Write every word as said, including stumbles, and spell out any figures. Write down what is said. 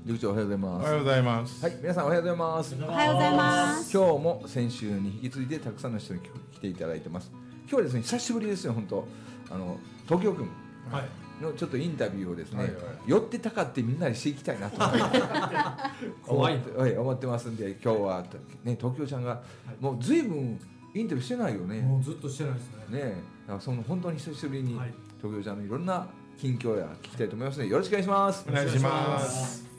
塾長おはようございます。 おはようございます。 はい、皆さんおはようございます。 おはようございます。 今日も先週に引き続いてたくさんの人に来ていただいてます。今日はですね、久しぶりですよ、本当。あの東京君のちょっとインタビューをですね、はいはい、寄ってたかってみんなでしていきたいなと思って怖い思って、思ってますんで、今日はね、東京ちゃんがもうずいぶんインタビューしてないよね。 もうずっとしてないですね。 ね、だからその本当に久しぶりに東京ちゃんのいろんな近況や聞きたいと思いますので、よろしくお願いします。 お願いします。